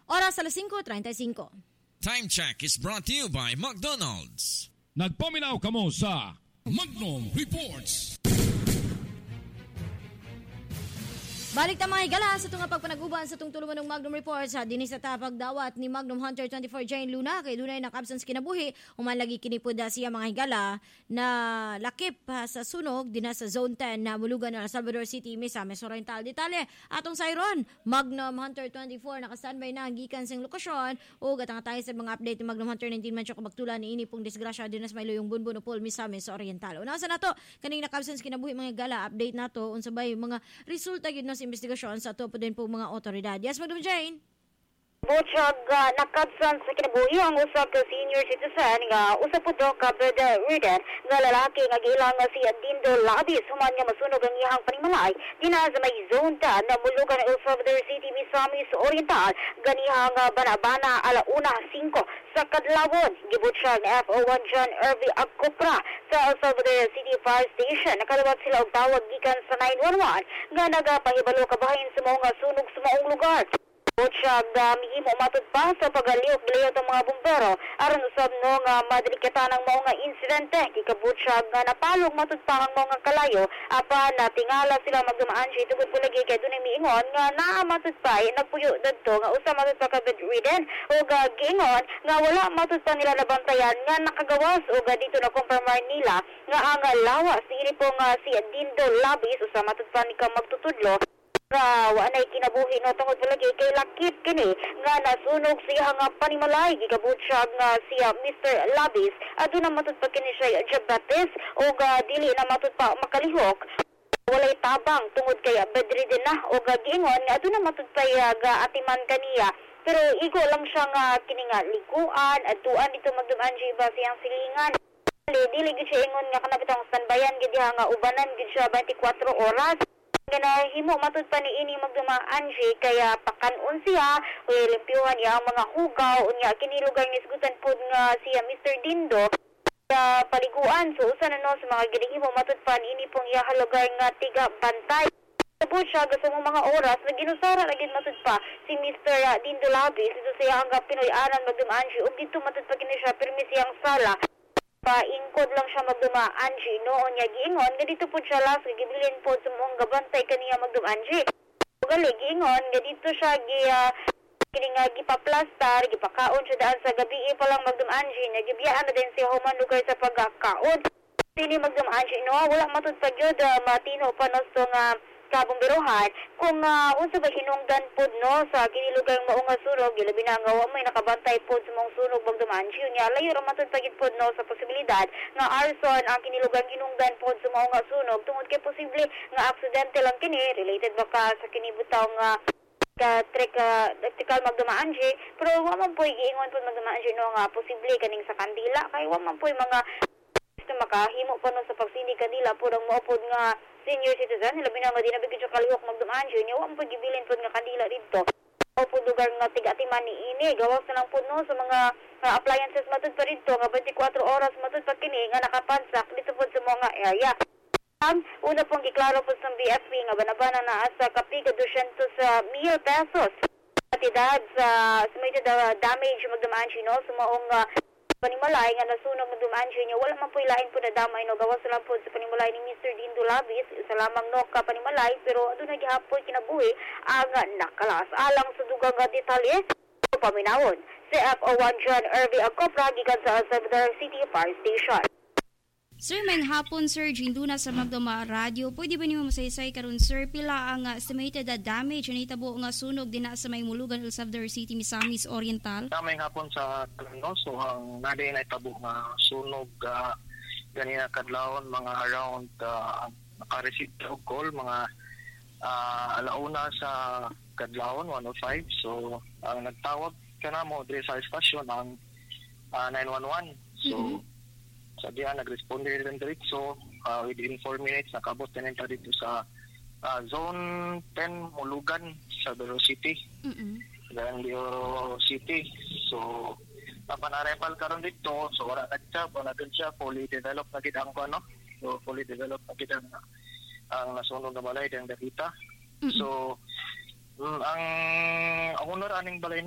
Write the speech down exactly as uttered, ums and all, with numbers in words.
Oras alas singko treinta y cinco. Time check is brought to you by McDonald's. Nagpaminaw kamo sa Magnum Reports. Balik ta mga higala sa itong pagpanaguban sa itong tuluman ng Magnum Reports sa dinis sa tapagdawat ni Magnum Hunter twenty-four Jane Luna kay Lunay nakabsans kinabuhi human lagi kinipod siya mga higala na lakip ha, sa sunog dina sa Zone ten na mulugan ng Salvador City, Misamis Oriental. Detalye atong sayron Magnum Hunter twenty-four naka-standby na gikan sing lokasyon o gatang tayo sa mga update ni Magnum Hunter nineteen man siya kabagtulan ni ini pong disgrasya dinas may luyong bunbun upol Misamis Oriental. Una sa nato kaning nakabsans kinabuhi mga higala update nato unsabay mga resulta gyud sa investigasyon sa topo din po mga otoridad. Yes, Madam Jane? Butchag uh, nakabsan sa kinabuhi ang usap ka senior citizen nga usap po do ka bedridden nga lalaki nga gilang nga si Dindo Labis human nga masunog ang iyang panimalay dina sa may zone ten na mulugan ng El Salvador City, Misamis Oriental ganihang uh, banabana alauna singko sa kadlawon. Gibutsyag na F O one John Irvi Agcopra sa El Salvador City Fire Station. Nakalawat sila og tawag gikan sa nine one one nga nagapahibalo kabahin sa mga sunog sa maong lugar. Butsyag uh, mihimo matod pa sa pagaliyok gilayot ang mga bumbero aron usab no nga madriketa ng mga insidente kikabutsyag nga napalog matod pa ang mga kalayo apan natingala sila magdumaan siya tugod po lagi kay dunay miingon nga naa matod pa nagpuyo dadto nga usa matod pa ka bedridden o ga giingon nga wala matod pa nila nabantayan nga nakagawas o ga dito na kumpirmar nila nga ang lawas ni po nga si Dindo Labis usa matod pa ni ka magtutudlo nga wanay kinabuhi no tungod palagi kay lakip kini nga nasunog siya nga panimalay gikabutyag nga siya Mister Labis aduna matud pa kini siya diabetes o ga dili na matud pa makalihok walay tabang tungod kay bedridden na o ga giingon nga aduna matud pa ga atiman kaniya pero igo lang siya nga kini nga likuan adtuan dito magduman siya siyang silingan dili gid siya ingon nga kanabitang standbayan gid nga ubanan gid siya twenty-four oras nga himo matud pa ni ini magdumaan siya kaya pakanon siya o limpyuhan niya ang mga hugaw unya kini lugar ni isgutan pod nga siya Mister Dindo sa paliguan so usa na no sa mga gidihimo matud pa ni ini pong iya lugar nga tiga bantay sabot siya sa mga oras na ginusara na gid matud pa si Mister Dindo Labis ito siya ang Pinoy-anan magdumaan siya ug dito matud pa kini siya permi siyang sala paingkod lang siya magdumaan siya noon niya giingon nga dito po siya last gibilin po sa mong gabantay kaniya magdumaan siya ugali giingon nga dito siya gi uh, kini nga gipaplastar gipakaon siya daan sa gabi pa lang magdumaan siya nagibiyaan na din siya human lugar sa pagkakaon sini magdumaan siya no wala matud pa gyud uh, matino pa no so nga kabumbirohan kung uh, unsa ba hinungdan pod no sa kini lugar mao nga sunog gilabi na nga wa may nakabantay pod sa mong sunog magdumaan siya nya layo ra matud pagid pod no sa posibilidad nga arson ang kini lugar hinungdan pod sa mao nga sunog tungod kay posible nga aksidente lang kini related ba ka sa kini butaw nga ka trek uh, tactical magdumaan siya pero wa man poy giingon pod magdumaan siya no nga posible kaning sa kandila kay wa man poy mga makahimo pa no sa pagsinig kanila purang moapod nga senior citizen labi na nga di nabigyan siya kalihok magdumaan siya niya wa man gibilin pod nga kandila dito o pod lugar nga tiga-timan ni ini gawas na lang pod no sa mga uh, appliances matud pa dito nga twenty-four oras matud pa kini nga nakapansak dito pod sa mga area um, una pong giklaro pod sa B F P nga banabana na asa kapiga two hundred mil pesos atidad sa estimated uh, damage magdumaan siya no sa maong uh, panimalay nga nasunog magdumaan siya niya wala man po ilain po na damay no gawas lang po sa panimalay ni Mister Dindo Labis sa lamang no ka panimalay pero aduna gihapon kinabuhi ang nakalas alang sa dugang nga detalye paminawon si F O one John Irvi Agcopra gikan sa El Salvador City Fire Station. Sir, may hapon, Sir, Jinduna sa Magdama Radio. Pwede ba niyo masaysay karon Sir, pila ang uh, estimated uh, damage na itabo nga sunog din sa may mulugan El Salvador City, Misamis Oriental? May hapon sa no, so ang naday na itabo nga sunog uh, ganina kadlawon mga around uh, naka-receive og call mga uh, alauna sa kadlawon one oh five. So ang nagtawag kanamo diri sa stasyon ang uh, nine one one. So mm-hmm. Sa diya, nag-responde rin diretso uh, within four minutes, nakabot na nito dito sa uh, Zone ten, Mulugan, Salvador City. Mm-hmm. Salvador City. So, napanarepal karon dito, so wala na siya, wala na siya, fully developed na kita ang ano, so fully developed na kita ang, ang nasunog na balay, ang dakita. Mm-hmm. So, um, ang, ang honor aning balay